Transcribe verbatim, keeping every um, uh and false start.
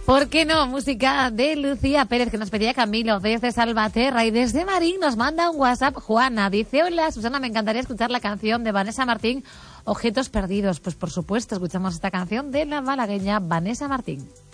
¿Por qué no? Música de Lucía Pérez, que nos pedía Camilo desde Salvaterra, y desde Marín nos manda un WhatsApp Juana. Dice: hola, Susana, me encantaría escuchar la canción de Vanessa Martín, Objetos Perdidos. Pues por supuesto, escuchamos esta canción de la malagueña Vanessa Martín.